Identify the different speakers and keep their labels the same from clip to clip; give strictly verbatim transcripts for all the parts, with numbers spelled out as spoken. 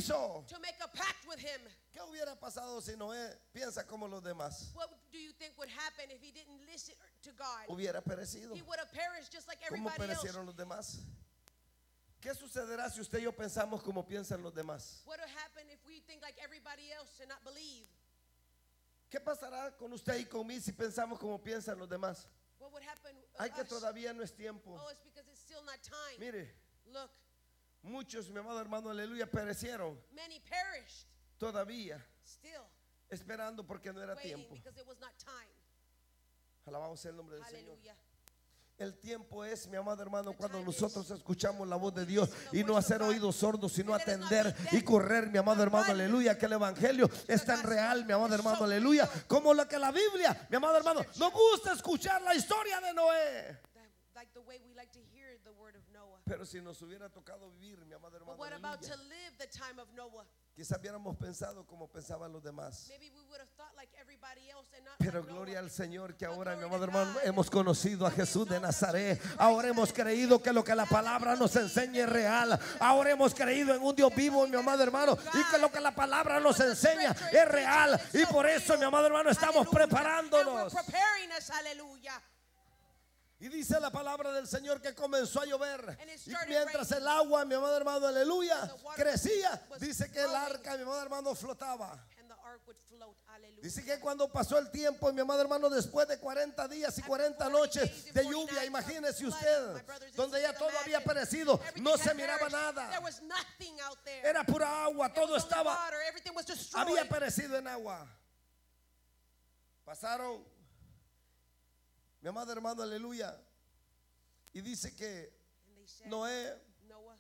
Speaker 1: hizo.
Speaker 2: to make a pact with him.
Speaker 1: ¿Qué hubiera pasado si Noé piensa como los demás?
Speaker 2: What do you think would happen if he didn't listen to God?
Speaker 1: Hubiera perecido.
Speaker 2: He would have perished just like
Speaker 1: ¿Cómo
Speaker 2: everybody else.
Speaker 1: perecieron los demás? ¿Qué sucederá si usted y yo pensamos como piensan los demás?
Speaker 2: What would happen if we think like everybody else and not believe?
Speaker 1: ¿Qué pasará con usted y con mí si pensamos como piensan los demás?
Speaker 2: What would happen with
Speaker 1: Ay, que
Speaker 2: us?
Speaker 1: todavía no es tiempo.
Speaker 2: Oh, it's because it's still not time.
Speaker 1: Mire,
Speaker 2: Look,
Speaker 1: muchos, mi amado hermano, aleluya, perecieron
Speaker 2: many perished
Speaker 1: todavía
Speaker 2: still,
Speaker 1: esperando porque no era
Speaker 2: waiting
Speaker 1: tiempo.
Speaker 2: because it was not time.
Speaker 1: Alabamos el nombre del Señor.
Speaker 2: Hallelujah.
Speaker 1: El tiempo es, mi amado hermano, cuando nosotros escuchamos la voz de Dios y no hacer oídos sordos, sino atender y correr, mi amado hermano, aleluya, que el evangelio es tan real, mi amado hermano, aleluya, como lo que la Biblia, mi amado hermano, nos gusta escuchar la historia de Noé.
Speaker 2: That- Like the way we like to hear the word of Noah.
Speaker 1: Pero si nos hubiera tocado vivir, mi amado
Speaker 2: But
Speaker 1: hermano,
Speaker 2: what about to
Speaker 1: aleluya,
Speaker 2: live the time of Noah?
Speaker 1: quizás hubiéramos pensado como pensaban los demás.
Speaker 2: Maybe we would have thought like everybody else and not
Speaker 1: Pero
Speaker 2: like
Speaker 1: gloria
Speaker 2: Noah.
Speaker 1: al Señor que
Speaker 2: But
Speaker 1: ahora, mi
Speaker 2: glory
Speaker 1: amado
Speaker 2: to
Speaker 1: hermano,
Speaker 2: God.
Speaker 1: hemos conocido a
Speaker 2: That we
Speaker 1: Jesús de
Speaker 2: know that
Speaker 1: Nazaret.
Speaker 2: Jesus Christ
Speaker 1: Ahora
Speaker 2: is
Speaker 1: hemos
Speaker 2: the
Speaker 1: creído
Speaker 2: Savior.
Speaker 1: que lo que la
Speaker 2: Now that we
Speaker 1: palabra nos
Speaker 2: believe
Speaker 1: enseña es
Speaker 2: that
Speaker 1: real.
Speaker 2: the
Speaker 1: Ahora hemos creído en un Dios vivo, mi amado hermano, y que lo que la palabra nos enseña es real. Y por eso, mi amado hermano, estamos
Speaker 2: Hallelujah. And we're
Speaker 1: preparándonos.
Speaker 2: preparing us, hallelujah.
Speaker 1: Y dice la palabra del Señor que comenzó a llover.
Speaker 2: And it
Speaker 1: Y
Speaker 2: started
Speaker 1: mientras
Speaker 2: raining.
Speaker 1: el agua, mi amado hermano, aleluya,
Speaker 2: The water
Speaker 1: crecía,
Speaker 2: was
Speaker 1: dice que el
Speaker 2: growing.
Speaker 1: arca, mi amado hermano, flotaba.
Speaker 2: And the ark would float, hallelujah.
Speaker 1: Dice que cuando pasó el tiempo, mi amado hermano, después de cuarenta días y cuarenta noches de lluvia, imagínese usted, donde ya todo había perecido, no se miraba nada.
Speaker 2: There was nothing out there.
Speaker 1: Era pura agua,
Speaker 2: There
Speaker 1: todo
Speaker 2: was only
Speaker 1: estaba,
Speaker 2: water. Everything was destroyed.
Speaker 1: había perecido en agua. Pasaron, mi amado hermano, aleluya, y dice que
Speaker 2: And they said,
Speaker 1: Noé
Speaker 2: Noah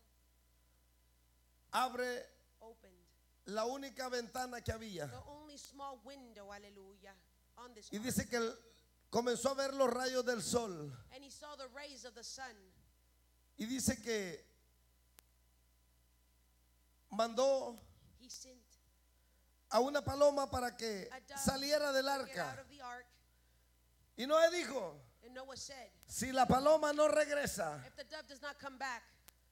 Speaker 1: abre
Speaker 2: opened
Speaker 1: la única ventana que había.
Speaker 2: the only small window, hallelujah, on this
Speaker 1: Y
Speaker 2: ark.
Speaker 1: dice que él comenzó a ver los rayos del sol.
Speaker 2: And he saw the rays of the sun.
Speaker 1: Y dice que mandó
Speaker 2: He sent
Speaker 1: a una paloma para que
Speaker 2: a dove
Speaker 1: saliera del
Speaker 2: to get out
Speaker 1: arca.
Speaker 2: of the ark.
Speaker 1: Y Noé dijo,
Speaker 2: And Noah said,
Speaker 1: si la paloma no regresa,
Speaker 2: if the dove does not come back,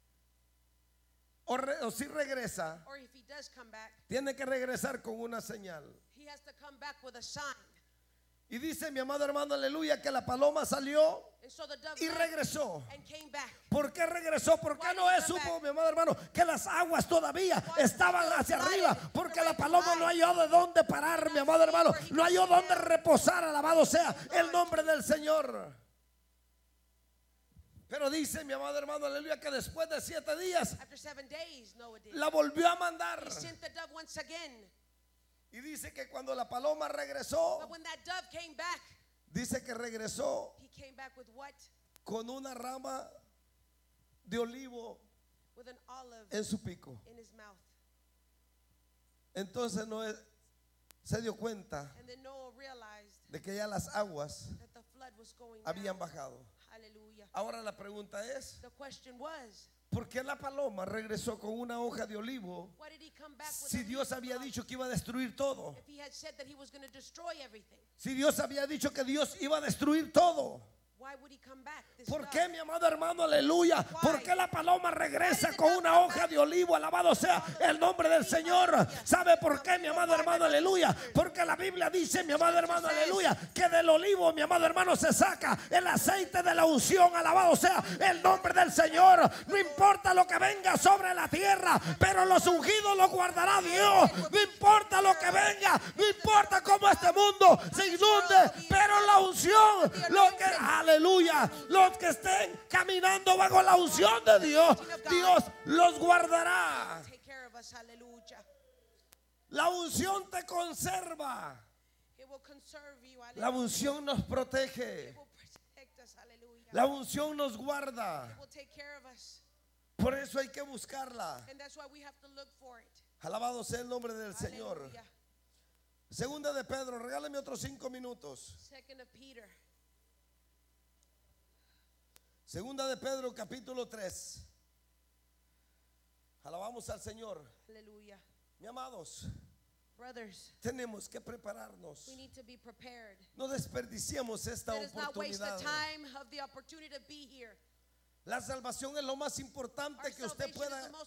Speaker 1: o, re- o si regresa,
Speaker 2: or if he does come back,
Speaker 1: tiene que regresar con una señal.
Speaker 2: he has to come back with a sign.
Speaker 1: Y dice mi amado hermano, aleluya, que la paloma salió
Speaker 2: And so the dove
Speaker 1: y
Speaker 2: left
Speaker 1: regresó.
Speaker 2: and came back.
Speaker 1: ¿Por qué regresó? Porque
Speaker 2: Why
Speaker 1: Noé
Speaker 2: did he come
Speaker 1: supo,
Speaker 2: back?
Speaker 1: mi amado hermano, que las aguas todavía
Speaker 2: Why
Speaker 1: estaban
Speaker 2: did he
Speaker 1: hacia
Speaker 2: fly?
Speaker 1: arriba.
Speaker 2: The
Speaker 1: Porque
Speaker 2: rain
Speaker 1: la paloma
Speaker 2: fly.
Speaker 1: no halló de dónde parar, mi amado hermano. No halló dónde reposar. Alabado sea el nombre del Señor. Pero dice mi amado hermano, aleluya, que después de siete días
Speaker 2: After seven days, Noah did.
Speaker 1: la volvió a mandar.
Speaker 2: He sent the dove once again.
Speaker 1: Y dice que cuando la paloma regresó,
Speaker 2: But when that dove came back,
Speaker 1: dice que regresó
Speaker 2: he came back with what?
Speaker 1: con una rama de olivo
Speaker 2: With an olive
Speaker 1: en su pico.
Speaker 2: in his mouth.
Speaker 1: Entonces Noé se dio cuenta
Speaker 2: And then Noah realized
Speaker 1: de que ya las aguas
Speaker 2: that the flood was going
Speaker 1: habían
Speaker 2: down.
Speaker 1: bajado.
Speaker 2: Hallelujah.
Speaker 1: Ahora la pregunta es,
Speaker 2: The question was,
Speaker 1: ¿por qué la paloma regresó con una hoja de olivo
Speaker 2: why did he come back with
Speaker 1: si
Speaker 2: a
Speaker 1: Dios
Speaker 2: leaf
Speaker 1: había
Speaker 2: of-
Speaker 1: dicho que iba a destruir todo?
Speaker 2: if he had said that he was going to destroy everything?
Speaker 1: Si Dios había dicho que Dios iba a destruir todo.
Speaker 2: Why would he come back? This
Speaker 1: ¿Por
Speaker 2: dove?
Speaker 1: qué, mi amado hermano, aleluya? ¿Por qué la paloma regresa con una hoja de olivo? Alabado sea el nombre del Señor. ¿Sabe por qué, mi amado hermano, aleluya? Porque la Biblia dice, mi amado hermano, aleluya, que del olivo, mi amado hermano, se saca el aceite de la unción. Alabado sea el nombre del Señor. No importa lo que venga sobre la tierra, pero los ungidos los guardará Dios. No importa lo que venga, no importa cómo este mundo se inunde, pero la unción, lo que, aleluya, los que estén caminando bajo la unción de Dios, Dios los guardará.
Speaker 2: Take care of us. Hallelujah.
Speaker 1: La unción te conserva.
Speaker 2: It will conserve you.
Speaker 1: La
Speaker 2: Hallelujah.
Speaker 1: unción nos protege.
Speaker 2: It will protect us. Hallelujah.
Speaker 1: La unción nos guarda.
Speaker 2: It will take care of us.
Speaker 1: Por eso hay que buscarla.
Speaker 2: And that's why we have to look for it.
Speaker 1: Alabado sea el nombre del Señor.
Speaker 2: Hallelujah.
Speaker 1: Segunda de Pedro, regálame otros cinco minutos.
Speaker 2: Second of Peter.
Speaker 1: Segunda de Pedro, capítulo tres. Alabamos al Señor.
Speaker 2: Hallelujah.
Speaker 1: Mi amados,
Speaker 2: Brothers,
Speaker 1: tenemos que prepararnos.
Speaker 2: we need to be prepared.
Speaker 1: No desperdiciemos esta
Speaker 2: Let us not waste the
Speaker 1: oportunidad.
Speaker 2: time of the opportunity to be here.
Speaker 1: La salvación es lo más importante
Speaker 2: Our
Speaker 1: que usted
Speaker 2: salvation is
Speaker 1: pueda
Speaker 2: the most